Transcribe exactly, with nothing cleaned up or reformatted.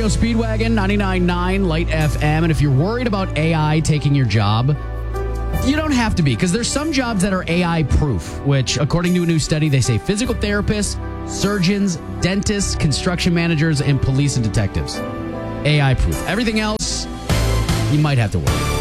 R E O Speedwagon, ninety-nine point nine Light F M. And if you're worried about A I taking your job, you don't have to be, because there's some jobs that are A I proof, which, according to a new study, they say physical therapists, surgeons, dentists, construction managers, and police and detectives. A I proof. Everything else, you might have to worry.